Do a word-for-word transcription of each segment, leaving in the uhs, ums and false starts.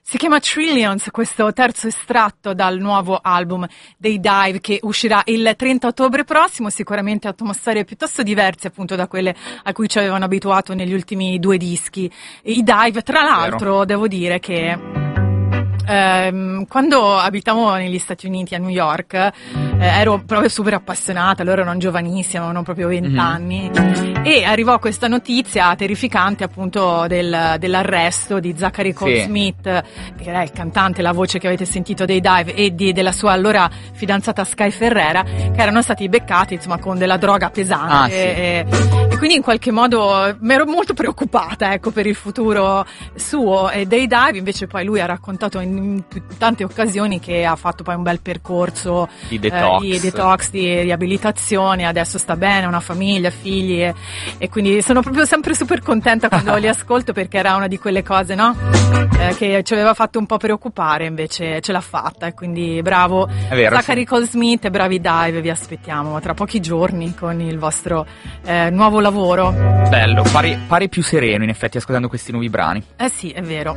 Si chiama Trillions, questo terzo estratto dal nuovo album dei Dive che uscirà il trenta ottobre prossimo, sicuramente atmosfere piuttosto diverse appunto da quelle a cui ci avevano abituato negli ultimi due dischi. I Dive, tra l'altro, Vero. devo dire che ehm, quando abitavo negli Stati Uniti, a New York, eh, ero proprio super appassionata, loro erano giovanissimi, avevano proprio vent'anni, mm-hmm. e arrivò questa notizia terrificante appunto del, dell'arresto di Zachary Cole sì. Smith, che era il cantante, la voce che avete sentito dei Dive, e di, della sua allora fidanzata Sky Ferreira, che erano stati beccati insomma con della droga pesante. Ah, sì. e, e quindi in qualche modo mi ero molto preoccupata, ecco, per il futuro suo e dei Dive. Invece poi lui ha raccontato in, in tante occasioni che ha fatto poi un bel percorso di detox, eh, di, detox di riabilitazione, adesso sta bene, una famiglia, figli, e, e quindi sono proprio sempre super contenta quando li ascolto, perché era una di quelle cose, no? Eh, che ci aveva fatto un po' preoccupare, invece ce l'ha fatta, e quindi bravo vero, Zachary sì. Cole Smith e bravi Dive, vi aspettiamo tra pochi giorni con il vostro eh, nuovo lavoro. Bello, pare, pare più sereno in effetti ascoltando questi nuovi brani. Eh sì, è vero.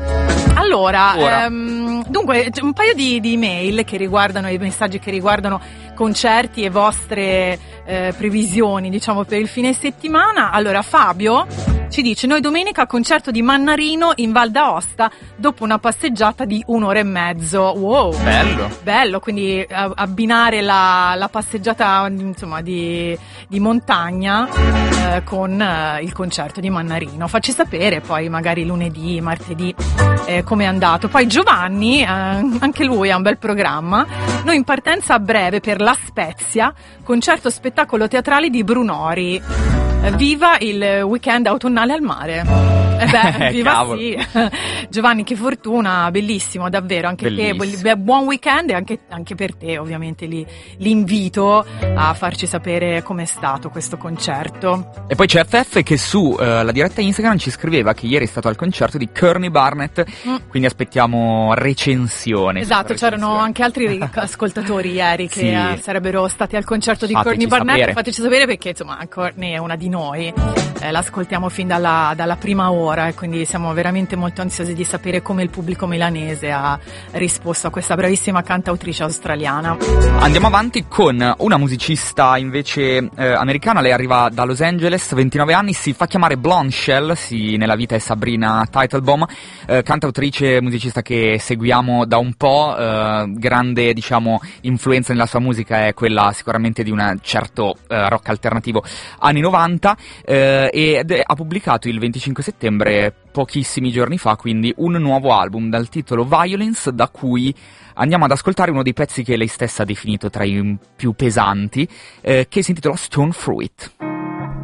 Allora, ehm, dunque un paio di, di email che riguardano, i messaggi che riguardano concerti e vostre eh, previsioni, diciamo, per il fine settimana. Allora, Fabio ci dice: noi domenica concerto di Mannarino in Val d'Aosta dopo una passeggiata di un'ora e mezzo. Wow, bello, bello, quindi eh, abbinare la, la passeggiata insomma di, di montagna eh, con eh, il concerto di Mannarino. Facci sapere poi magari lunedì, martedì eh, come è andato. Poi Giovanni, eh, anche lui ha un bel programma. Noi in partenza a breve per La Spezia, concerto spettacolo teatrale di Brunori. Viva il weekend autunnale al mare. Eh beh, viva sì. Giovanni, che fortuna, bellissimo, davvero, anche bellissimo. Te, buon weekend, e anche, anche per te ovviamente li, l'invito a farci sapere com'è stato questo concerto. E poi c'è F F che su uh, la diretta Instagram ci scriveva che ieri è stato al concerto di Kearney Barnett, mm. quindi aspettiamo recensione. Esatto, recensione. C'erano anche altri ascoltatori ieri che sì. uh, sarebbero stati al concerto di Fateci Kearney Barnett, sapere. Fateci sapere, perché insomma Kearney è una di noi, eh, l'ascoltiamo fin dalla, dalla prima ora, e quindi siamo veramente molto ansiosi di sapere come il pubblico milanese ha risposto a questa bravissima cantautrice australiana. Andiamo avanti con una musicista invece eh, americana. Lei arriva da Los Angeles, ventinove anni, si fa chiamare Blonde Shell, sì, nella vita è Sabrina Teitelbaum, eh, cantautrice, musicista che seguiamo da un po', eh, grande diciamo influenza nella sua musica è quella sicuramente di un certo eh, rock alternativo anni novanta, eh, ed ha pubblicato il venticinque settembre, pochissimi giorni fa, quindi un nuovo album dal titolo Violence, da cui andiamo ad ascoltare uno dei pezzi che lei stessa ha definito tra i più pesanti, eh, che si intitola Stone Fruit.